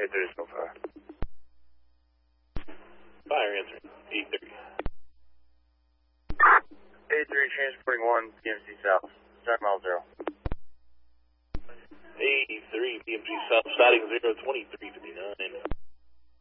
A3 so far. Fire answering. A3. A3 transporting 1, PMC South. Start mile 0. A3, PMC South, starting 02359.